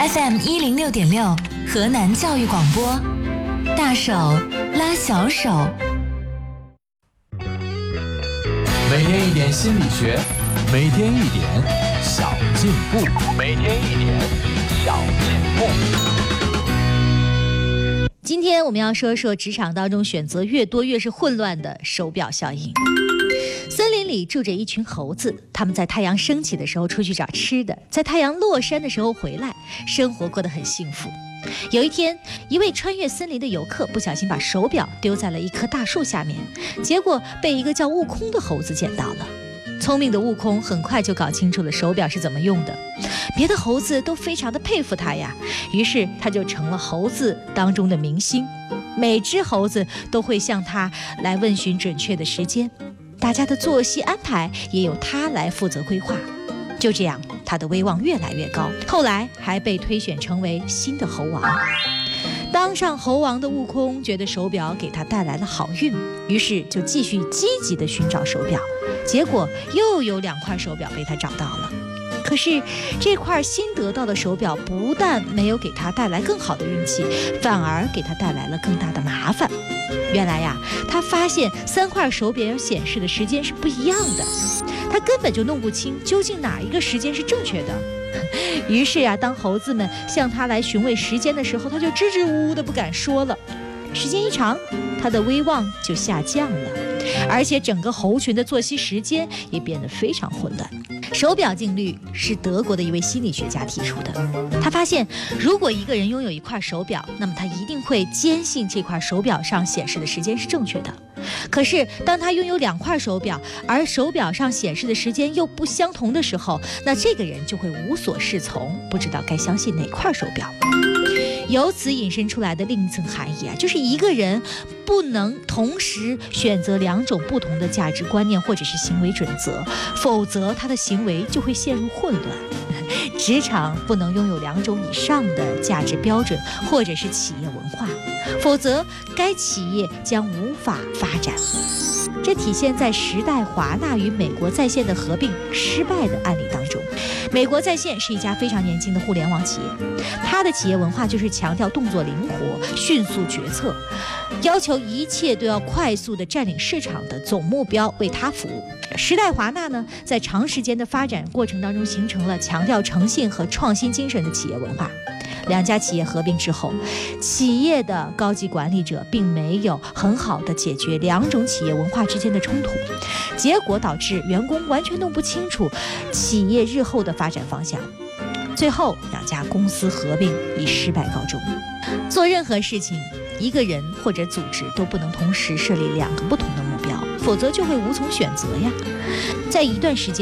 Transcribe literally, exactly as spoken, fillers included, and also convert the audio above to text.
F M 一零六点六，河南教育广播，大手拉小手。 每天一点心理学，每天一点小进步，每天一点小进步。 今天我们要说说职场当中选择越多越是混乱的手表效应。森林里住着一群猴子，他们在太阳升起的时候出去找吃的，在太阳落山的时候回来，生活过得很幸福。有一天，一位穿越森林的游客不小心把手表丢在了一棵大树下面，结果被一个叫悟空的猴子捡到了。聪明的悟空很快就搞清楚了手表是怎么用的，别的猴子都非常的佩服他呀，于是他就成了猴子当中的明星，每只猴子都会向他来问询准确的时间，大家的作息安排也由他来负责规划。就这样，他的威望越来越高，后来还被推选成为新的猴王。当上猴王的悟空觉得手表给他带来了好运，于是就继续积极地寻找手表，结果又有两块手表被他找到了。可是这块新得到的手表不但没有给他带来更好的运气，反而给他带来了更大的麻烦。原来呀，他发现三块手表显示的时间是不一样的，他根本就弄不清究竟哪一个时间是正确的。于是呀，当猴子们向他来询问时间的时候，他就支支吾吾的不敢说了。时间一长，他的威望就下降了，而且整个猴群的作息时间也变得非常混乱。手表定律是德国的一位心理学家提出的，他发现如果一个人拥有一块手表，那么他一定会坚信这块手表上显示的时间是正确的。可是当他拥有两块手表，而手表上显示的时间又不相同的时候，那这个人就会无所适从，不知道该相信哪块手表。由此引申出来的另一层含义啊，就是一个人不能同时选择两种不同的价值观念或者是行为准则，否则他的行为就会陷入混乱。职场不能拥有两种以上的价值标准或者是企业文化，否则该企业将无法发展。这体现在时代华纳与美国在线的合并失败的案例当中。美国在线是一家非常年轻的互联网企业，它的企业文化就是强调动作灵活、迅速决策，要求一切都要快速地占领市场的总目标为它服务。时代华纳呢，在长时间的发展过程当中，形成了强调诚信和创新精神的企业文化。两家企业合并之后，企业的高级管理者并没有很好的解决两种企业文化之间的冲突，结果导致员工完全弄不清楚企业日后的发展方向。最后两家公司合并以失败告终。做任何事情，一个人或者组织都不能同时设立两个不同的目标，否则就会无从选择呀。在一段时间